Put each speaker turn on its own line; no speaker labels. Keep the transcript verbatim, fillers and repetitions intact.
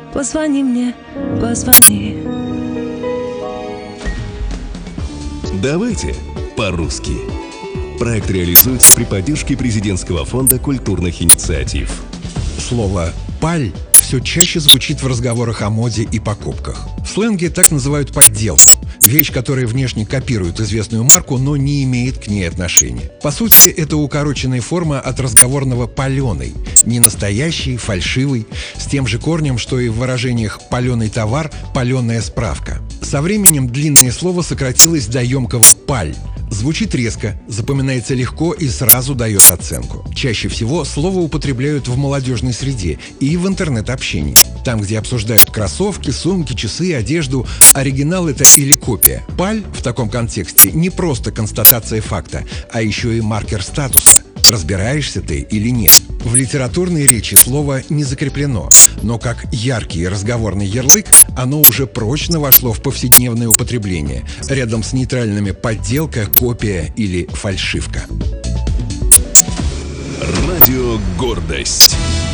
позвони мне, позвони.
Давайте по-русски. Проект реализуется при поддержке Президентского фонда культурных инициатив.
Слово «паль» все чаще звучит в разговорах о моде и покупках. В сленге так называют подделку. Вещь, которая внешне копирует известную марку, но не имеет к ней отношения. По сути, это укороченная форма от разговорного «паленый». Не настоящий, фальшивый, с тем же корнем, что и в выражениях «паленый товар», «паленая справка». Со временем длинное слово сократилось до емкого «паль». Звучит резко, запоминается легко и сразу дает оценку. Чаще всего слово употребляют в молодежной среде и в интернет-общении. Там, где обсуждают кроссовки, сумки, часы, одежду, оригинал это или копия. Паль в таком контексте не просто констатация факта, а еще и маркер статуса. Разбираешься ты или нет. В литературной речи слово не закреплено, но как яркий разговорный ярлык оно уже прочно вошло в повседневное употребление, рядом с нейтральными подделка, копия или фальшивка.
Радио «Гордость».